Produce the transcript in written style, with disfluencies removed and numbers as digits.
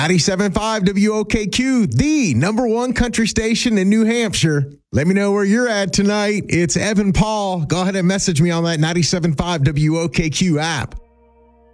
97.5 WOKQ, the number one country station in New Hampshire. Let me know where you're at tonight. It's Evan Paul. Go ahead and message me on that 97.5 WOKQ app.